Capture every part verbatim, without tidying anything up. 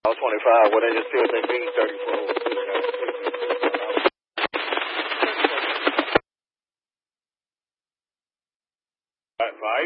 All twenty-five, what they just still think being thirty-four. Five, five.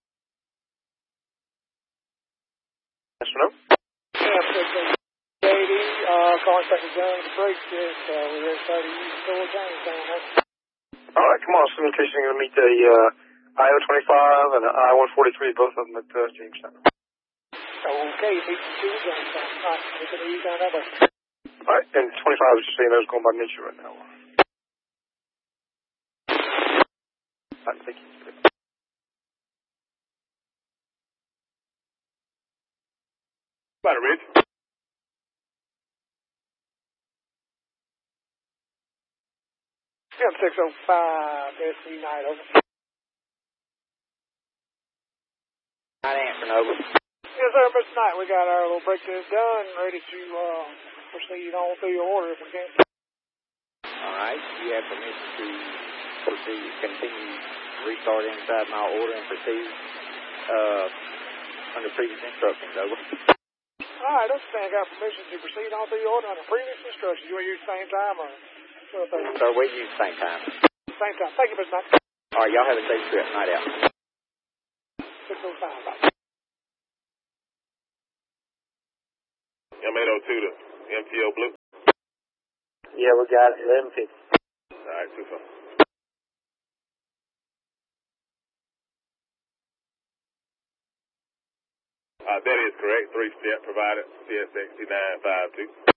Yes, hello? Yeah, Katie, uh, calling Second Jones, break this, uh, we're here starting to use Phil Jamestown, huh? All right, come on, Cementation, you're going to meet the, uh, I O twenty-five and the I one forty-three, both of them at, uh, Jamestown. Okay, meet the two Jamestown. All right, we're going to use that number. All right, and twenty-five, just so you know, is going by nature right now. All right, thank you. About it, Rich. Yeah, six oh five, S C Night, over. Night answering, over. Yes, sir, Mister Knight, we got our little break this done, ready to, uh, proceed on through your order if we can. All right, you have permission to proceed, continue, restart inside my order and proceed, uh, under previous instructions, over. All right, understand, got permission to proceed on through your order under previous instructions. You want to use the same time or what thing? So we use the same time. Same time. Thank you, Mister Knight. All right, y'all have a safe trip. Night out. six oh five, bye. M eight oh two to M T O Blue. Yeah, we got it. eleven fifty. All right, two phone. Uh, that is correct. Three step provided. C S X two nine five two.